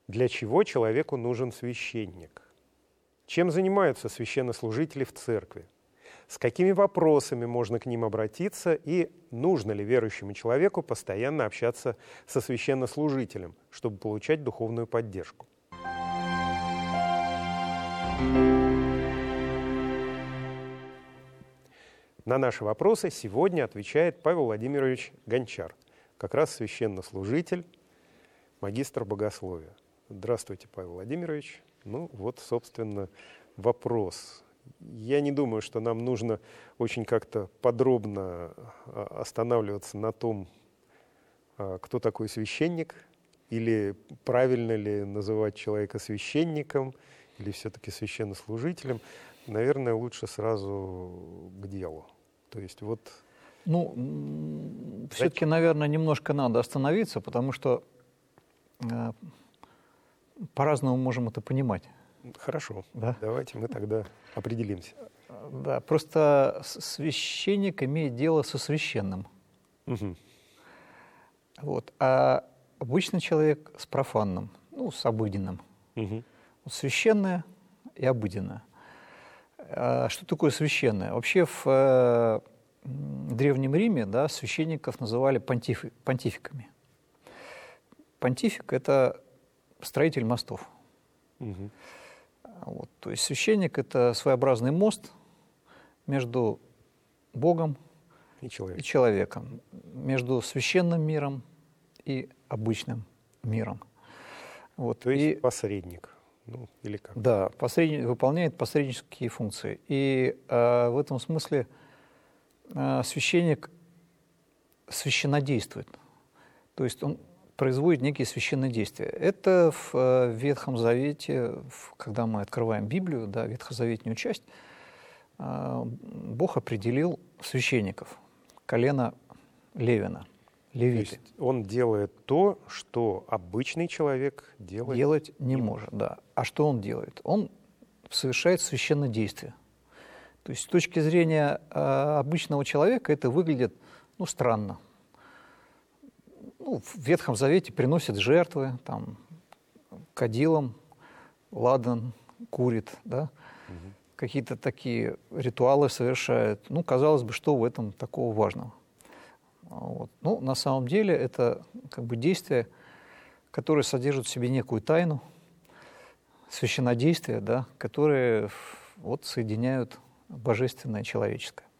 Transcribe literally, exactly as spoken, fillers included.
Для чего человеку нужен священник? Чем занимаются священнослужители в церкви? С какими вопросами можно к ним обратиться и нужно ли верующему человеку постоянно общаться со священнослужителем, чтобы получать духовную поддержку? На наши вопросы сегодня отвечает Павел Владимирович Гончар, как раз священнослужитель, магистр богословия. Здравствуйте, Павел Владимирович. Ну вот, собственно, вопрос. Я не думаю, что нам нужно очень как-то подробно останавливаться на том, кто такой священник, или правильно ли называть человека священником, или все-таки священнослужителем. Наверное, лучше сразу к делу. То есть вот... Ну, все-таки, наверное, немножко надо остановиться, потому что э, по-разному можем это понимать. Хорошо, да? Давайте мы тогда определимся. Да, просто священник имеет дело со священным. Угу. Вот, а обычный человек с профанным, ну, с обыденным. Угу. Вот священное и обыденное. А что такое священное? Вообще в э, Древнем Риме, да, священников называли понтифи, понтификами. Понтифик – это строитель мостов. Угу. Вот, то есть священник – это своеобразный мост между Богом и, человек. и человеком, между священным миром и обычным миром. Вот, то есть и, посредник. Ну, или как? Да, посредник, выполняет посреднические функции. И э, в этом смысле э, священник священнодействует. То есть он производит некие священные действия. Это в э, Ветхом Завете, в, когда мы открываем Библию, да, ветхозаветную часть, э, Бог определил священников, колено Левина, левиты. То есть он делает то, что обычный человек делать, делать не, не может. Да. А что он делает? Он совершает священное действие. То есть с точки зрения э, обычного человека это выглядит ну, странно. Ну, в Ветхом Завете приносят жертвы, там, кадилом, ладан, курит, да? Угу. Какие-то такие ритуалы совершают. Ну, казалось бы, что в этом такого важного? Вот. Ну, на самом деле это как бы действия, которые содержат в себе некую тайну, священнодействия, да, которые вот, соединяют божественное и человеческое.